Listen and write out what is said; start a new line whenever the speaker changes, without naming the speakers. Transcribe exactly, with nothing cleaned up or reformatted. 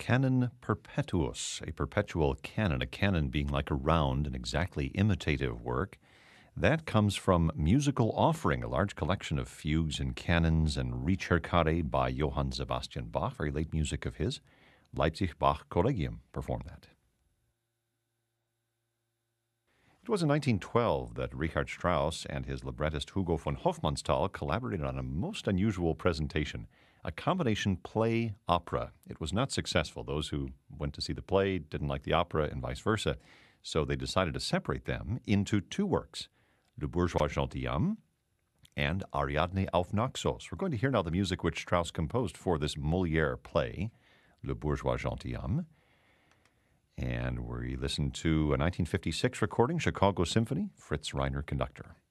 Canon Perpetuus, a perpetual canon, a canon being like a round, an exactly imitative work. That comes from Musical Offering, a large collection of fugues and canons and Ricercare by Johann Sebastian Bach, very late music of his. Leipzig Bach Collegium performed that. It was in nineteen twelve that Richard Strauss and his librettist Hugo von Hofmannsthal collaborated on a most unusual presentation, a combination play-opera. It was not successful. Those who went to see the play didn't like the opera and vice versa, so they decided to separate them into two works, Le Bourgeois Gentilhomme and Ariadne auf Naxos. We're going to hear now the music which Strauss composed for this Molière play, Le Bourgeois Gentilhomme. And we listen to a nineteen fifty-six recording, Chicago Symphony, Fritz Reiner, conductor.